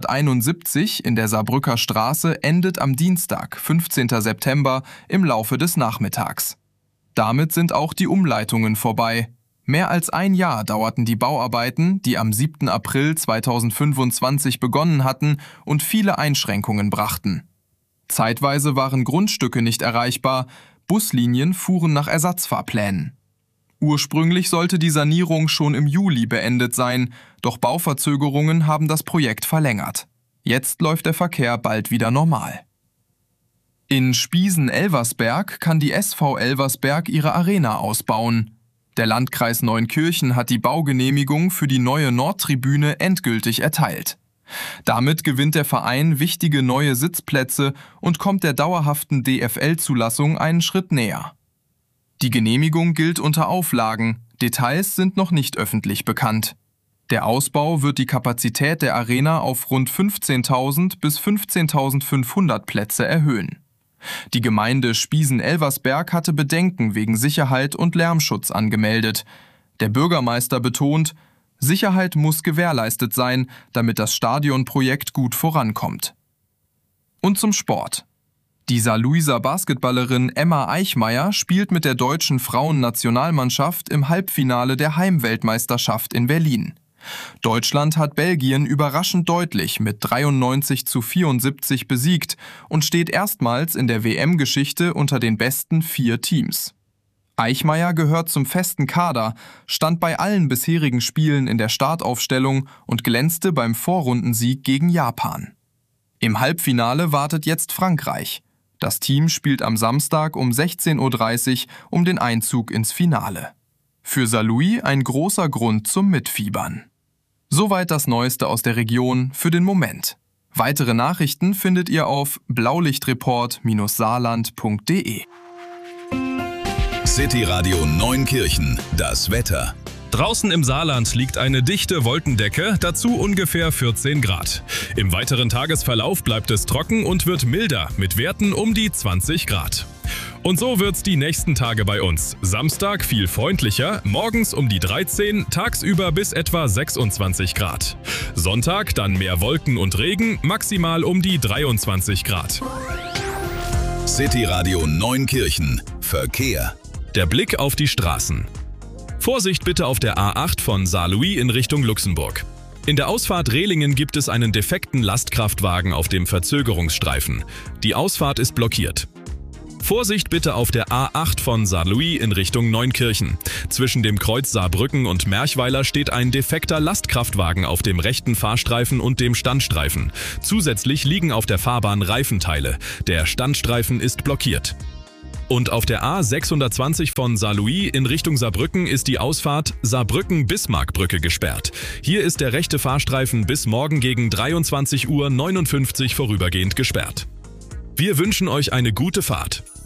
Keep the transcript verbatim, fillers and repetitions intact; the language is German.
zweihunderteinundsiebzig in der Saarbrücker Straße endet am Dienstag, fünfzehnten September, im Laufe des Nachmittags. Damit sind auch die Umleitungen vorbei. Mehr als ein Jahr dauerten die Bauarbeiten, die am siebten April zweitausendfünfundzwanzig begonnen hatten und viele Einschränkungen brachten. Zeitweise waren Grundstücke nicht erreichbar, Buslinien fuhren nach Ersatzfahrplänen. Ursprünglich sollte die Sanierung schon im Juli beendet sein, doch Bauverzögerungen haben das Projekt verlängert. Jetzt läuft der Verkehr bald wieder normal. In Spiesen-Elversberg kann die S V Elversberg ihre Arena ausbauen. Der Landkreis Neunkirchen hat die Baugenehmigung für die neue Nordtribüne endgültig erteilt. Damit gewinnt der Verein wichtige neue Sitzplätze und kommt der dauerhaften D F L-Zulassung einen Schritt näher. Die Genehmigung gilt unter Auflagen, Details sind noch nicht öffentlich bekannt. Der Ausbau wird die Kapazität der Arena auf rund fünfzehntausend bis fünfzehntausendfünfhundert Plätze erhöhen. Die Gemeinde Spiesen-Elversberg hatte Bedenken wegen Sicherheit und Lärmschutz angemeldet. Der Bürgermeister betont, Sicherheit muss gewährleistet sein, damit das Stadionprojekt gut vorankommt. Und zum Sport. Die Saarlouiser Basketballerin Emma Eichmeyer spielt mit der deutschen Frauennationalmannschaft im Halbfinale der Heimweltmeisterschaft in Berlin. Deutschland hat Belgien überraschend deutlich mit dreiundneunzig zu vierundsiebzig besiegt und steht erstmals in der W M-Geschichte unter den besten vier Teams. Eichmeyer gehört zum festen Kader, stand bei allen bisherigen Spielen in der Startaufstellung und glänzte beim Vorrundensieg gegen Japan. Im Halbfinale wartet jetzt Frankreich. Das Team spielt am Samstag um sechzehn Uhr dreißig um den Einzug ins Finale. Für Saarlouis ein großer Grund zum Mitfiebern. Soweit das Neueste aus der Region für den Moment. Weitere Nachrichten findet ihr auf blaulichtreport Bindestrich saarland Punkt de. City Radio Neunkirchen, das Wetter. Draußen im Saarland liegt eine dichte Wolkendecke, dazu ungefähr vierzehn Grad. Im weiteren Tagesverlauf bleibt es trocken und wird milder, mit Werten um die zwanzig Grad. Und so wird's die nächsten Tage bei uns. Samstag viel freundlicher, morgens um die dreizehn, tagsüber bis etwa sechsundzwanzig Grad. Sonntag dann mehr Wolken und Regen, maximal um die dreiundzwanzig Grad. City Radio Neunkirchen, Verkehr. Der Blick auf die Straßen. Vorsicht bitte auf der A acht von Saarlouis in Richtung Luxemburg. In der Ausfahrt Rehlingen gibt es einen defekten Lastkraftwagen auf dem Verzögerungsstreifen. Die Ausfahrt ist blockiert. Vorsicht bitte auf der A acht von Saarlouis in Richtung Neunkirchen. Zwischen dem Kreuz Saarbrücken und Merchweiler steht ein defekter Lastkraftwagen auf dem rechten Fahrstreifen und dem Standstreifen. Zusätzlich liegen auf der Fahrbahn Reifenteile. Der Standstreifen ist blockiert. Und auf der A sechshundertzwanzig von Saarlouis in Richtung Saarbrücken ist die Ausfahrt Saarbrücken-Bismarckbrücke gesperrt. Hier ist der rechte Fahrstreifen bis morgen gegen dreiundzwanzig Uhr neunundfünfzig vorübergehend gesperrt. Wir wünschen euch eine gute Fahrt.